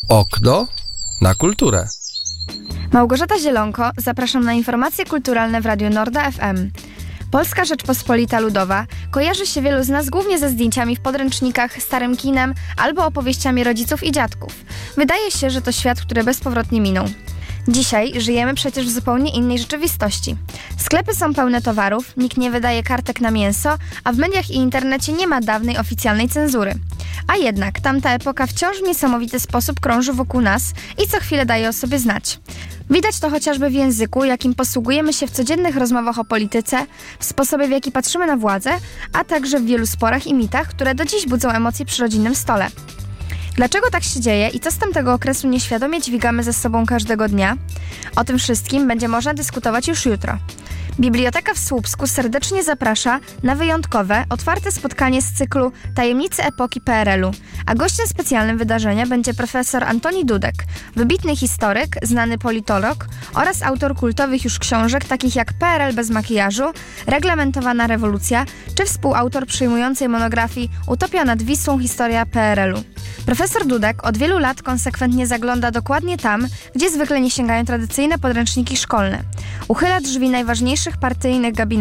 Okno na kulturę. Małgorzata Zielonko, zapraszam na informacje kulturalne w Radiu Norda FM. Polska Rzeczpospolita Ludowa kojarzy się wielu z nas głównie ze zdjęciami w podręcznikach, starym kinem albo opowieściami rodziców i dziadków. Wydaje się, że to świat, który bezpowrotnie minął. Dzisiaj żyjemy przecież w zupełnie innej rzeczywistości. Sklepy są pełne towarów, nikt nie wydaje kartek na mięso, a w mediach i internecie nie ma dawnej oficjalnej cenzury. A jednak tamta epoka wciąż w niesamowity sposób krąży wokół nas i co chwilę daje o sobie znać. Widać to chociażby w języku, jakim posługujemy się w codziennych rozmowach o polityce, w sposobie, w jaki patrzymy na władzę, a także w wielu sporach i mitach, które do dziś budzą emocje przy rodzinnym stole. Dlaczego tak się dzieje i co z tamtego okresu nieświadomie dźwigamy ze sobą każdego dnia? O tym wszystkim będzie można dyskutować już jutro. Biblioteka w Słupsku serdecznie zaprasza na wyjątkowe, otwarte spotkanie z cyklu Tajemnice epoki PRL-u, a gościem specjalnym wydarzenia będzie profesor Antoni Dudek, wybitny historyk, znany politolog oraz autor kultowych już książek takich jak PRL bez makijażu, Reglamentowana rewolucja czy współautor przyjmującej monografii Utopia nad Wisłą, historia PRL-u. Profesor Dudek od wielu lat konsekwentnie zagląda dokładnie tam, gdzie zwykle nie sięgają tradycyjne podręczniki szkolne. Uchyla drzwi najważniejszych partyjnych gabinetów